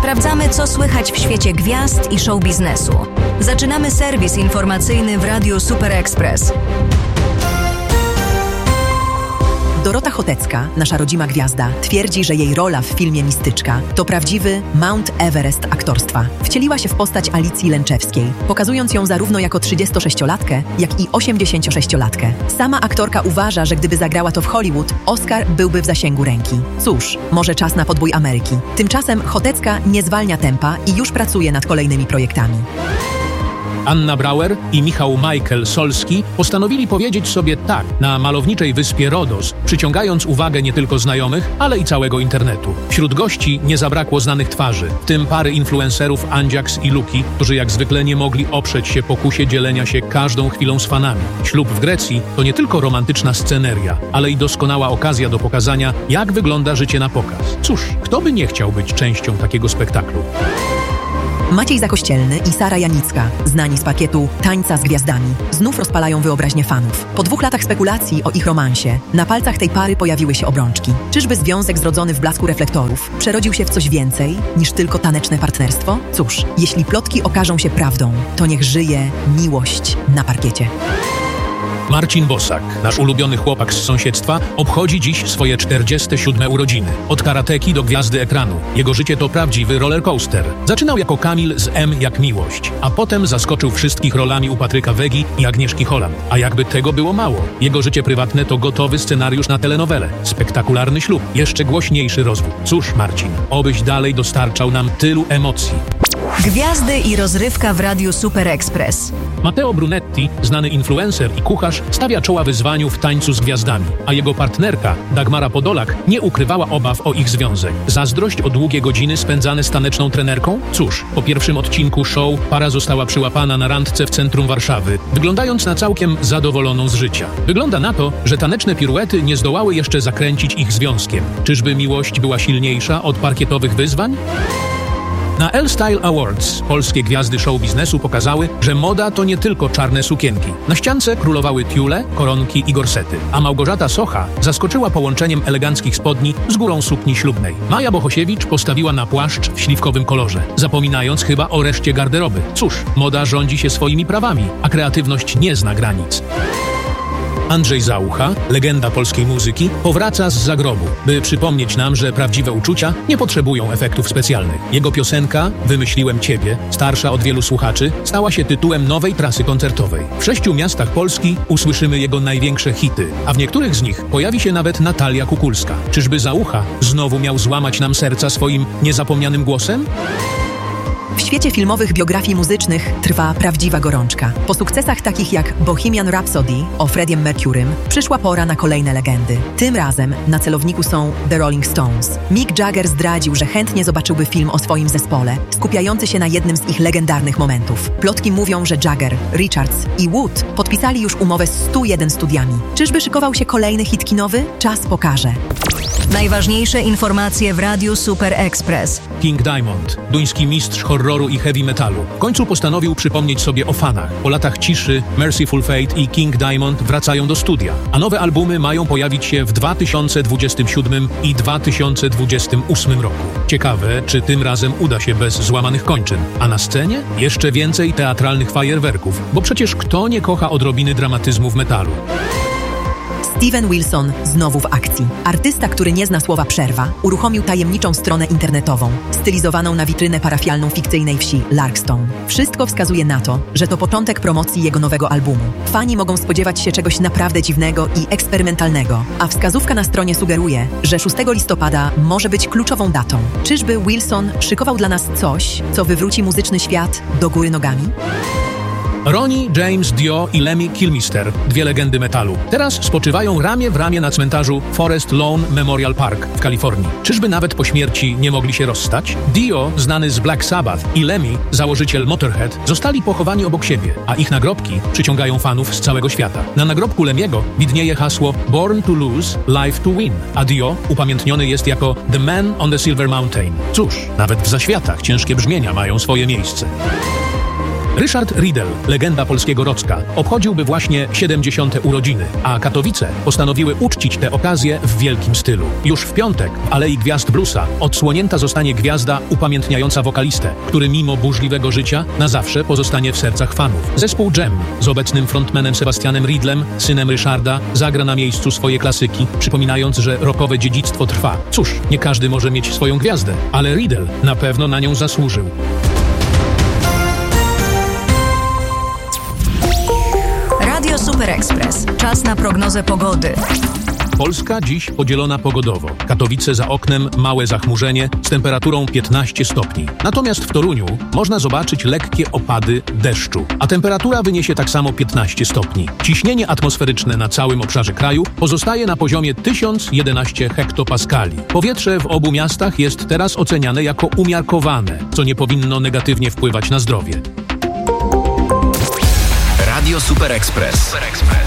Sprawdzamy, co słychać w świecie gwiazd i show biznesu. Zaczynamy serwis informacyjny w Radiu Super Express. Dorota Chotecka, nasza rodzima gwiazda, twierdzi, że jej rola w filmie Mistyczka to prawdziwy Mount Everest aktorstwa. Wcieliła się w postać Alicji Lęczewskiej, pokazując ją zarówno jako 36-latkę, jak i 86-latkę. Sama aktorka uważa, że gdyby zagrała to w Hollywood, Oscar byłby w zasięgu ręki. Cóż, może czas na podbój Ameryki. Tymczasem Chotecka nie zwalnia tempa i już pracuje nad kolejnymi projektami. Anna Brauer i Michał Michael Solski postanowili powiedzieć sobie tak na malowniczej wyspie Rodos, przyciągając uwagę nie tylko znajomych, ale i całego internetu. Wśród gości nie zabrakło znanych twarzy, w tym pary influencerów Andziaks i Luki, którzy jak zwykle nie mogli oprzeć się pokusie dzielenia się każdą chwilą z fanami. Ślub w Grecji to nie tylko romantyczna sceneria, ale i doskonała okazja do pokazania, jak wygląda życie na pokaz. Cóż, kto by nie chciał być częścią takiego spektaklu? Maciej Zakościelny i Sara Janicka, znani z pakietu Tańca z Gwiazdami, znów rozpalają wyobraźnię fanów. Po 2 latach spekulacji o ich romansie, na palcach tej pary pojawiły się obrączki. Czyżby związek zrodzony w blasku reflektorów przerodził się w coś więcej niż tylko taneczne partnerstwo? Cóż, jeśli plotki okażą się prawdą, to niech żyje miłość na parkiecie. Marcin Bosak, nasz ulubiony chłopak z sąsiedztwa, obchodzi dziś swoje 47 urodziny. Od karateki do gwiazdy ekranu. Jego życie to prawdziwy rollercoaster. Zaczynał jako Kamil z M jak Miłość, a potem zaskoczył wszystkich rolami u Patryka Wegi i Agnieszki Holland. A jakby tego było mało, jego życie prywatne to gotowy scenariusz na telenowelę. Spektakularny ślub, jeszcze głośniejszy rozwód. Cóż, Marcin, obyś dalej dostarczał nam tylu emocji. Gwiazdy i rozrywka w Radiu Super Express. Matteo Brunetti, znany influencer i kucharz, stawia czoła wyzwaniu w Tańcu z Gwiazdami, a jego partnerka, Dagmara Podolak, nie ukrywała obaw o ich związek. Zazdrość o długie godziny spędzane z taneczną trenerką? Cóż, po pierwszym odcinku show para została przyłapana na randce w centrum Warszawy, wyglądając na całkiem zadowoloną z życia. Wygląda na to, że taneczne piruety nie zdołały jeszcze zakręcić ich związkiem. Czyżby miłość była silniejsza od parkietowych wyzwań? Na L-Style Awards polskie gwiazdy show biznesu pokazały, że moda to nie tylko czarne sukienki. Na ściance królowały tiule, koronki i gorsety, a Małgorzata Socha zaskoczyła połączeniem eleganckich spodni z górą sukni ślubnej. Maja Bohosiewicz postawiła na płaszcz w śliwkowym kolorze, zapominając chyba o reszcie garderoby. Cóż, moda rządzi się swoimi prawami, a kreatywność nie zna granic. Andrzej Zaucha, legenda polskiej muzyki, powraca z zagrobu, by przypomnieć nam, że prawdziwe uczucia nie potrzebują efektów specjalnych. Jego piosenka Wymyśliłem Ciebie, starsza od wielu słuchaczy, stała się tytułem nowej trasy koncertowej. W 6 miastach Polski usłyszymy jego największe hity, a w niektórych z nich pojawi się nawet Natalia Kukulska. Czyżby Zaucha znowu miał złamać nam serca swoim niezapomnianym głosem? W świecie filmowych biografii muzycznych trwa prawdziwa gorączka. Po sukcesach takich jak Bohemian Rhapsody o Freddiem Mercurym przyszła pora na kolejne legendy. Tym razem na celowniku są The Rolling Stones. Mick Jagger zdradził, że chętnie zobaczyłby film o swoim zespole, skupiający się na jednym z ich legendarnych momentów. Plotki mówią, że Jagger, Richards i Wood podpisali już umowę z 101 studiami. Czyżby szykował się kolejny hit kinowy? Czas pokaże. Najważniejsze informacje w Radiu Super Express. King Diamond, duński mistrz horroru i heavy metalu, w końcu postanowił przypomnieć sobie o fanach. Po latach ciszy Merciful Fate i King Diamond wracają do studia, a nowe albumy mają pojawić się w 2027 i 2028 roku. Ciekawe, czy tym razem uda się bez złamanych kończyn. A na scenie jeszcze więcej teatralnych fajerwerków, bo przecież kto nie kocha odrobiny dramatyzmu w metalu? Steven Wilson znowu w akcji. Artysta, który nie zna słowa przerwa, uruchomił tajemniczą stronę internetową, stylizowaną na witrynę parafialną fikcyjnej wsi Larkstone. Wszystko wskazuje na to, że to początek promocji jego nowego albumu. Fani mogą spodziewać się czegoś naprawdę dziwnego i eksperymentalnego, a wskazówka na stronie sugeruje, że 6 listopada może być kluczową datą. Czyżby Wilson szykował dla nas coś, co wywróci muzyczny świat do góry nogami? Ronnie James Dio i Lemmy Kilmister, dwie legendy metalu, teraz spoczywają ramię w ramię na cmentarzu Forest Lawn Memorial Park w Kalifornii. Czyżby nawet po śmierci nie mogli się rozstać? Dio, znany z Black Sabbath, i Lemmy, założyciel Motorhead, zostali pochowani obok siebie, a ich nagrobki przyciągają fanów z całego świata. Na nagrobku Lemiego widnieje hasło Born to Lose, Life to Win, a Dio upamiętniony jest jako The Man on the Silver Mountain. Cóż, nawet w zaświatach ciężkie brzmienia mają swoje miejsce. Ryszard Riedel, legenda polskiego rocka, obchodziłby właśnie 70. urodziny, a Katowice postanowiły uczcić tę okazję w wielkim stylu. Już w piątek w Alei Gwiazd Bluesa odsłonięta zostanie gwiazda upamiętniająca wokalistę, który mimo burzliwego życia na zawsze pozostanie w sercach fanów. Zespół Jam z obecnym frontmanem Sebastianem Riedlem, synem Ryszarda, zagra na miejscu swoje klasyki, przypominając, że rockowe dziedzictwo trwa. Cóż, nie każdy może mieć swoją gwiazdę, ale Riedel na pewno na nią zasłużył. Radio Super Express. Czas na prognozę pogody. Polska dziś podzielona pogodowo. Katowice za oknem, małe zachmurzenie z temperaturą 15 stopni. Natomiast w Toruniu można zobaczyć lekkie opady deszczu, a temperatura wyniesie tak samo 15 stopni. Ciśnienie atmosferyczne na całym obszarze kraju pozostaje na poziomie 1011 hektopaskali. Powietrze w obu miastach jest teraz oceniane jako umiarkowane, co nie powinno negatywnie wpływać na zdrowie. Radio Super Express.